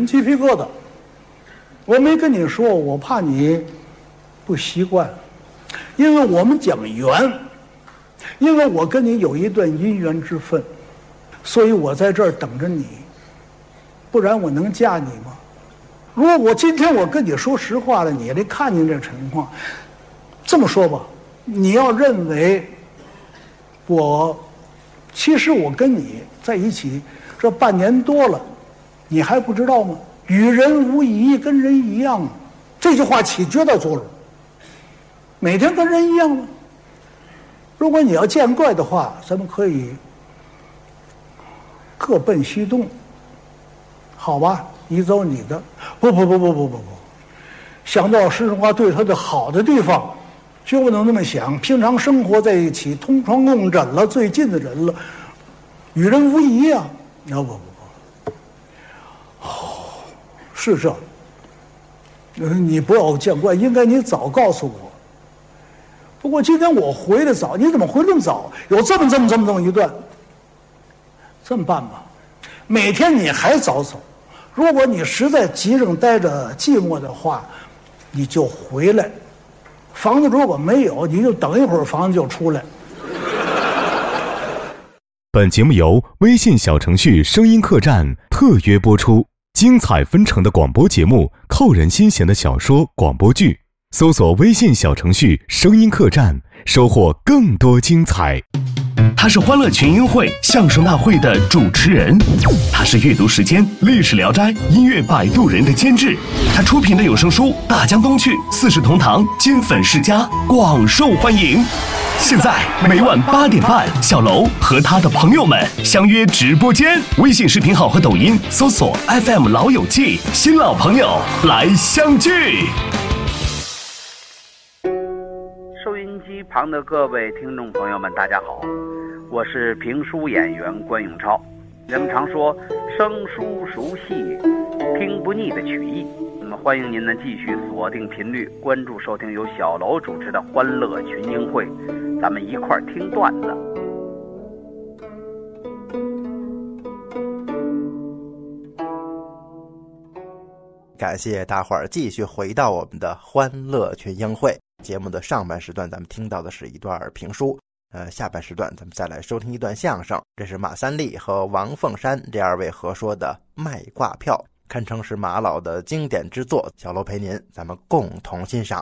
鸡皮疙瘩。我没跟你说，我怕你不习惯，因为我们讲缘，因为我跟你有一段姻缘之分，所以我在这儿等着你，不然我能嫁你吗？如果我今天我跟你说实话了，你也得看见这情况。这么说吧，你要认为其实我跟你在一起这半年多了，你还不知道吗？与人无异，跟人一样，这句话起绝大作用。每天跟人一样吗？如果你要见怪的话，咱们可以各奔西东，好吧？你走你的。不，想到石春花对他的好的地方，就不能那么想。平常生活在一起，同床共枕了，最近的人了，与人无异啊。不，是这，你不要见怪，应该你早告诉我。不过今天我回来早，你怎么回这么早？有这么一段。这么办吧，每天你还早走。如果你实在急着待着寂寞的话，你就回来。房子如果没有，你就等一会儿，房子就出来。 本节目由微信小程序声音客栈特约播出。精彩纷呈的广播节目，扣人心弦的小说、广播剧，搜索微信小程序声音客栈，收获更多精彩。 他是欢乐群英会相声大会的主持人，他是阅读时间历史聊斋音乐摆渡人的监制，他出品的有声书《大江东去》四世同堂金粉世家广受欢迎。现在每晚8点半，小楼和他的朋友们相约直播间，微信视频号和抖音搜索 FM 老友记，新老朋友来相聚。 收音机旁的各位听众朋友们，大家好，我是评书演员关永超。人们常说生疏熟悉，听不腻的曲艺。那么欢迎您呢继续锁定频率，关注收听由小楼主持的欢乐群英会，咱们一块儿听段子。 感谢大伙儿继续回到我们的欢乐群英会节目的上半时段，咱们听到的是一段评书。下半时段咱们再来收听一段相声，这是马三立和王凤山这二位合说的《卖挂票》，堪称是马老的经典之作。小楼陪您，咱们共同欣赏。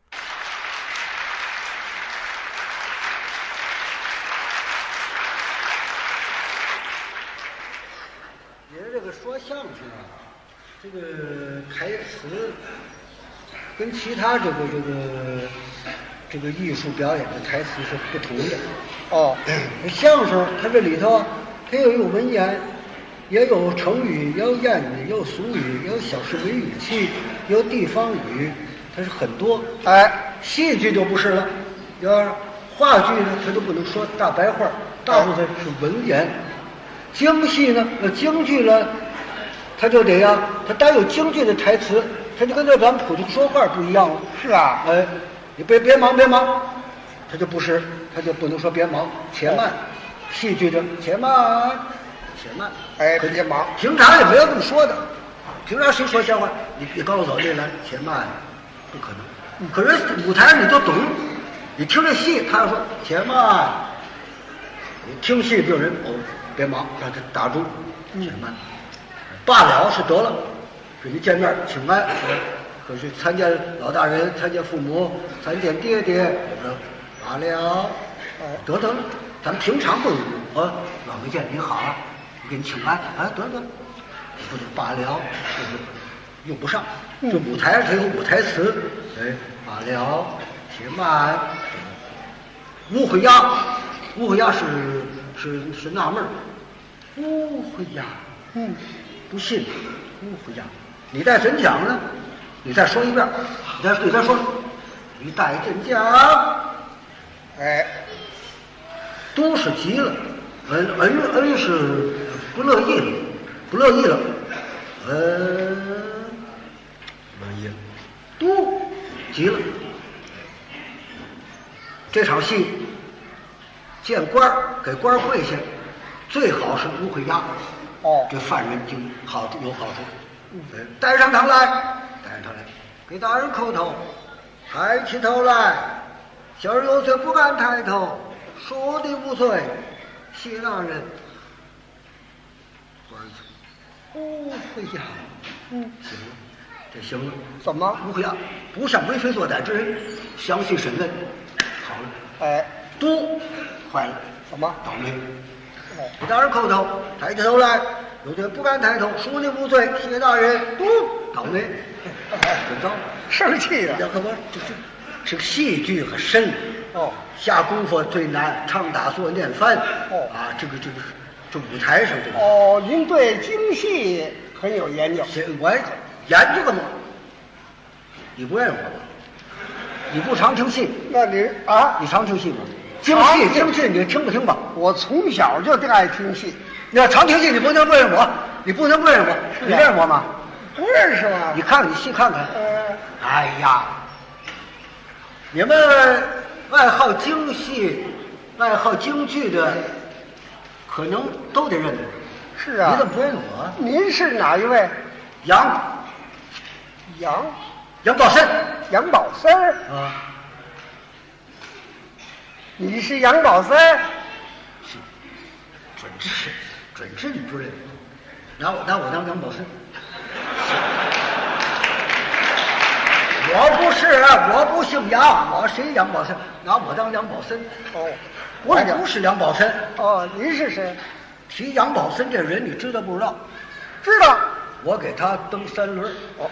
也是这个说相声啊，这个台词跟其他这个艺术表演的台词是不同的。相声它这里头它也有文言，也有成语，也有谚语，也有俗语，也有小市民语气，也有地方语，它是很多。戏剧就不是了，要话剧呢，它就不能说大白话，大部分是文言。京戏呢，京剧了，它就得呀，它带有京剧的台词，它就跟这咱们普通说话不一样了。 是啊， 你别忙，他就不是，他就不能说别忙，且慢。戏剧的且慢， 别忙。 平常也没有这么说的，平常谁说闲话？你告诉我走这来，且慢，不可能。可是舞台上你都懂，你听这戏，他要说且慢，你听戏就人别忙，让他打住，且慢。罢了是得了，跟你见面请安。可是参见老大人，参见父母，参见爹爹，罢了，得了，咱们平常不老没见您好啊，我给你请安，得，不就罢了，就是用不上。这舞台上它有舞台词，罢了，且慢。误会呀是纳闷，误会呀，不信，误会呀，你再怎讲呢？你再说一遍，你再说，你带真讲，都是急了，恩是不乐意了，都急了。这场戏见官给官跪下，最好是无悔押，这犯人就有好处。 带上堂来，带上堂来，给大人叩头，抬起头来，小儿有罪不敢抬头，说的无罪，谢大人。哦，回家。行了，这行了。 怎么？ 不会啊，不像为非作歹之人，相信审问。好了， 哎， 都坏了， 怎么？ 倒霉。给大人叩头，抬起头来，有罪不敢抬头，说你无罪，谢大人。都倒霉。真糟， 生气了。 这可不，这个戏剧很深。 哦， 下功夫最难，唱打坐念翻。 哦啊，这舞台上这个。 哦，您对京戏很有研究。 我研究过吗？你不认识我吗？你不常听戏？ 那您啊， 你常听戏吗？京戏你听不听吧？ 我从小就爱听戏。 你要常听戏，你不能不认识我，你不能不认识我。你认识我吗？ 不认识吗？ 你看看你戏看看。哎呀，你们爱好京戏、爱好京剧的，可能都得认识我。 是啊。 你怎么不认识我？ 您是哪一位？ 杨宝森。 杨宝森啊。 你是杨宝森？ 是，准是你不认识。拿我当杨宝森。我不姓杨，我谁杨宝森？拿我当杨宝森。 哦， 我不是杨宝森。 哦，您是谁？ 提杨宝森这人，你知道不知道？ 知道。 我给他蹬3轮。 哦，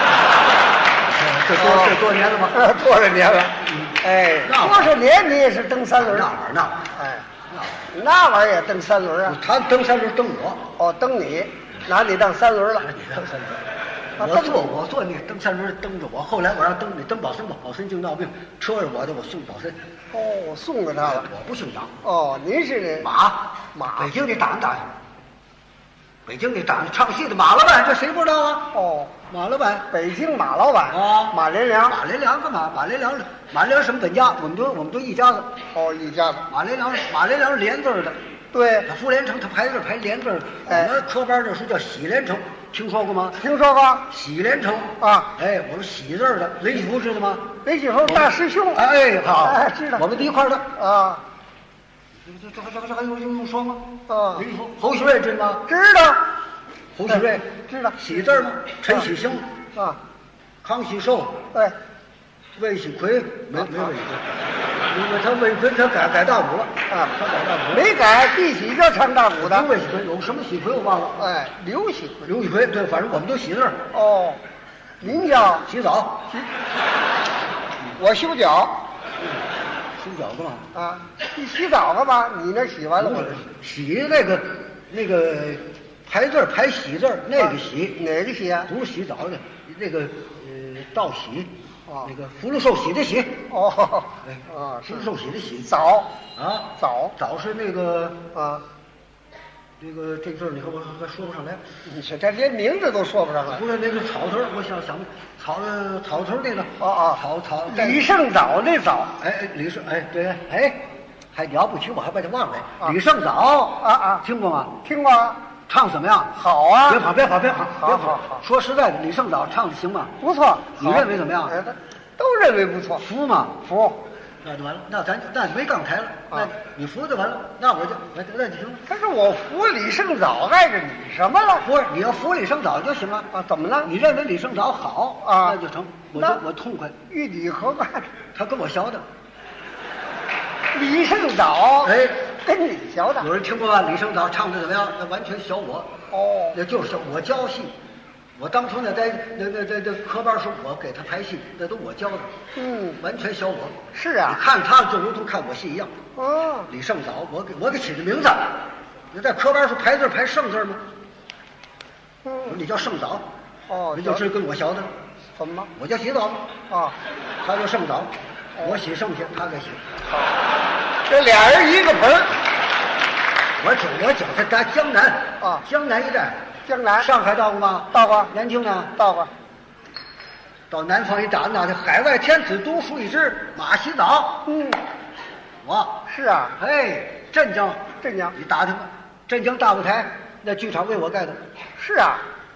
这多年了吧？ 多少年了？哎，多少年你也是蹬3轮？ 那哎，那玩意儿也蹬3轮啊？ 他蹬3轮蹬我。 哦，蹬你，拿你当3轮了。 你蹬3轮。我坐你蹬3轮蹬着我，后来我让蹬你蹬宝森吧，宝森净闹病，车是我的，我送宝森。 哦，送给他了。 我不姓杨。 哦，您是马，北京的打打，北京的打唱戏的马老板，这谁不知道啊？ 哦， 马老板， 北京马老板啊， 马连良。 马连良干嘛？马连良什么本家？我们都一家子。 哦，一家子。 马连良是连字的。 对， 他傅连成他排字排连字的。 哎， 我们科班的时候叫喜连成，听说过吗？ 听说过。 喜连成啊， 哎，我们喜字的，雷启福知道吗？ 雷启福大师兄。 哎，好， 哎，知道。 我们一块的啊。 这还用说吗？ 啊， 雷启福，侯喜瑞知道吗？ 知道。 侯喜瑞知道。 喜字吗？陈喜兴啊， 康喜寿， 对， 魏喜奎没魏喜奎，因为他魏奎他改大鼓了啊，他改大鼓没改，地喜就唱大鼓的。 魏喜奎有什么喜奎我忘了。 哎，刘喜奎，对，反正我们都喜字。 哦，您叫洗澡， 我修脚。 修脚干嘛？ 啊，你洗澡干嘛？你那洗完了我洗那个排字排喜字那个喜哪个喜啊？ 不是洗澡的，那个道喜。那个福禄寿喜的喜哦， 哎啊，福禄寿喜的喜早啊早是那个啊，这个字你看我还说不上来， 你这连名字都说不上来。 不是那个草头，我想草头那个草李胜藻那藻， 哎李胜哎对哎还了不起，我还把它忘了。李胜藻啊， 听过吗？ 听过。 唱怎么样？ 好啊！ 别跑！好。说实在的，李胜藻唱的行吗？ 不错。 你认为怎么样？ 都认为不错。 服吗？ 服。 那就完了，那没杠台了。那你服就完了，那我就那就行了。 可是我服李胜藻碍着你什么了？ 不是，你要服李胜藻就行了啊？怎么了？ 你认为李胜藻好啊？那就成，我痛快。 与你何干？ 他跟我学的。 李胜藻哎。 跟你学的， 有人听过吧？李胜藻唱的怎么样？那完全学我。 哦， 那就是学我教戏。我当初呢，在那科班时候，我给他排戏，那都我教的。完全学我。 是啊， 你看他就如同看我戏一样。 哦， 李胜藻，我给起的名字。你在科班时候排字排胜字吗？你叫胜藻。 哦， 你就是跟我学的。 怎么？ 我叫洗澡啊， 他叫胜藻，我洗剩下，他给洗。 好。这俩人一个盆儿， 我讲他江南啊， 江南一带， 江南， 上海到过吗？ 到过。 南京呢？ 到过。 到南方一打那的海外天子独树一帜，马洗澡。我是啊， 哎，镇江， 你打听吧，镇江大舞台那剧场为我盖的。 是啊，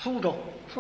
苏州。